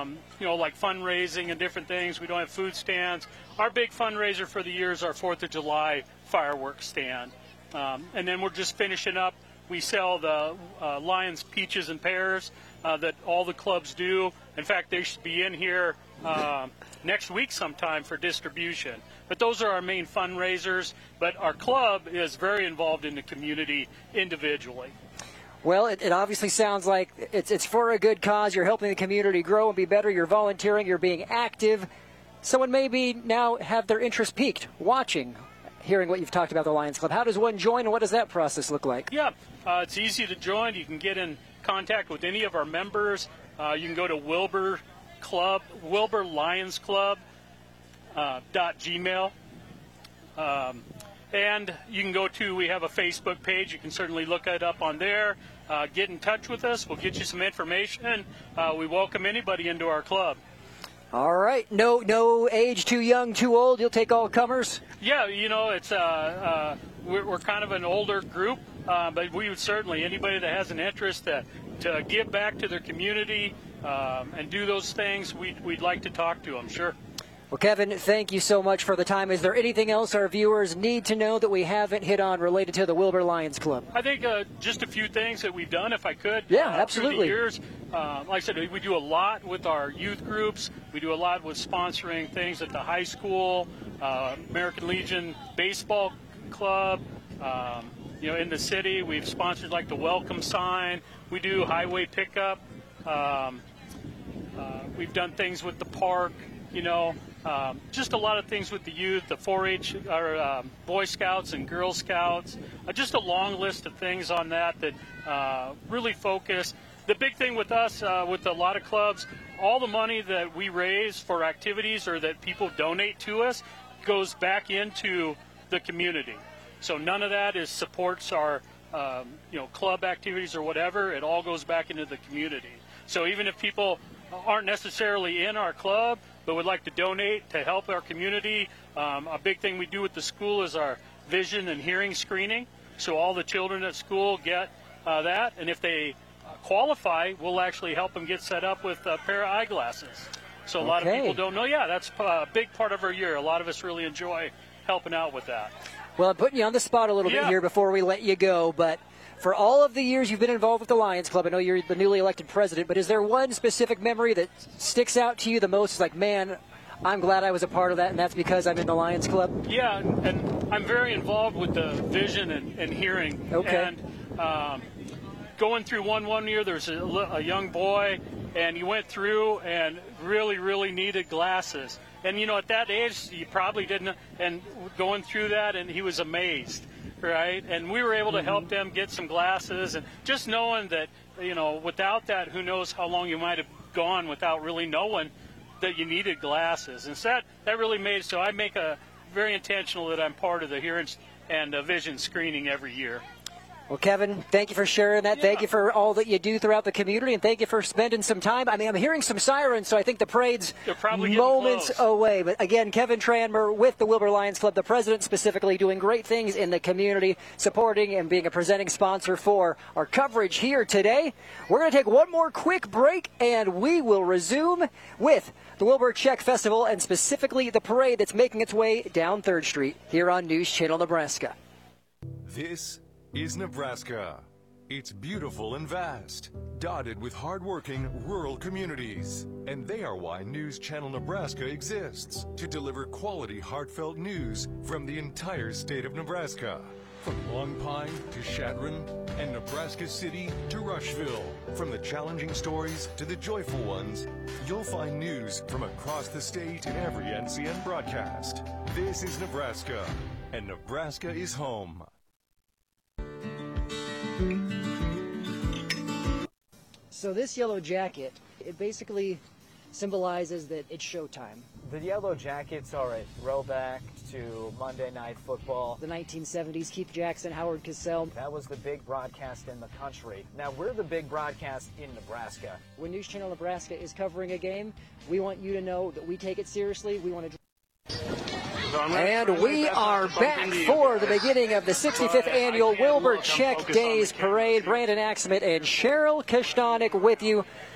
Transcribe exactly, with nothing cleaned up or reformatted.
um, you know, like fundraising and different things. We don't have food stands. Our big fundraiser for the year is our fourth of July fireworks stand. Um, and then we're just finishing up. We sell the uh, Lions peaches and pears uh, that all the clubs do. In fact, they should be in here uh, next week sometime for distribution. But those are our main fundraisers. But our club is very involved in the community individually. Well, it, it obviously sounds like it's it's for a good cause. You're helping the community grow and be better. You're volunteering. You're being active. Someone maybe now have their interest piqued, watching, hearing what you've talked about the Lions Club. How does one join, and what does that process look like? Yeah, uh, it's easy to join. You can get in contact with any of our members. Uh, you can go to Wilbur Club, Wilbur Lions Club uh, dot gmail. Um, and you can go to, we have a Facebook page. You can certainly look it up on there. Uh, get in touch with us. We'll get you some information. Uh, we welcome anybody into our club. All right. No no age too young, too old. You'll take all comers? Yeah, you know, it's uh, uh, we're, we're kind of an older group, uh, but we would certainly, anybody that has an interest to, to give back to their community um, and do those things, we'd, we'd like to talk to them, sure. Well, Kevin, thank you so much for the time. Is there anything else our viewers need to know that we haven't hit on related to the Wilbur Lions Club? I think uh, just a few things that we've done, if I could. Yeah, uh, absolutely. Through the years. Uh, like I said, we do a lot with our youth groups. We do a lot with sponsoring things at the high school, uh, American Legion Baseball Club. Um, you know, in the city, we've sponsored like the welcome sign. We do highway pickup. Um, uh, we've done things with the park, you know. Um, just a lot of things with the youth, the four H, or um, Boy Scouts and Girl Scouts. Uh, just a long list of things on that that uh, really focus. The big thing with us, uh, with a lot of clubs, all the money that we raise for activities or that people donate to us goes back into the community. So none of that is supports our um, you know, club activities or whatever. It all goes back into the community. So even if people aren't necessarily in our club, but would like to donate to help our community. Um, a big thing we do with the school is our vision and hearing screening. So all the children at school get uh, that, and if they uh, qualify, we'll actually help them get set up with a pair of eyeglasses. So a okay. lot of people don't know. Yeah, that's a big part of our year. A lot of us really enjoy helping out with that. Well, I'm putting you on the spot a little yeah. bit here before we let you go, but for all of the years you've been involved with the Lions Club, I know you're the newly elected president, but is there one specific memory that sticks out to you the most? It's like, man, I'm glad I was a part of that, and that's because I'm in the Lions Club? Yeah, and I'm very involved with the vision and, and hearing. Okay. And um, going through one one year, there was a, a young boy, and he went through and really, really needed glasses. And, you know, at that age, he probably didn't, and going through that, and he was amazed. Right, and we were able to help them get some glasses, and just knowing that, you know, without that, who knows how long you might have gone without really knowing that you needed glasses. And so that, that really made, so I make a very intentional that I'm part of the hearing and uh, vision screening every year. Well, Kevin, thank you for sharing that. Yeah. Thank you for all that you do throughout the community, and thank you for spending some time. I mean, I'm hearing some sirens, so I think the parade's moments close. away. But again, Kevin Tranmer with the Wilbur Lions Club, the president specifically, doing great things in the community, supporting and being a presenting sponsor for our coverage here today. We're going to take one more quick break, and we will resume with the Wilbur Check Festival and specifically the parade that's making its way down third Street here on News Channel Nebraska. This is Nebraska. It's beautiful and vast, dotted with hardworking rural communities. And they are why News Channel Nebraska exists, to deliver quality, heartfelt news from the entire state of Nebraska. From Long Pine to Chadron and Nebraska City to Rushville. From the challenging stories to the joyful ones, you'll find news from across the state in every N C N broadcast. This is Nebraska, and Nebraska is home. So this yellow jacket, it basically symbolizes that it's showtime. The yellow jackets are a throwback to Monday Night Football. The nineteen seventies, Keith Jackson, Howard Cosell. That was the big broadcast in the country. Now we're the big broadcast in Nebraska. When News Channel Nebraska is covering a game, we want you to know that we take it seriously. We want to... And we are back for the beginning of the sixty-fifth annual Wilbur Check Days Parade. Brandon Axmit and Cheryl Kashtanik with you.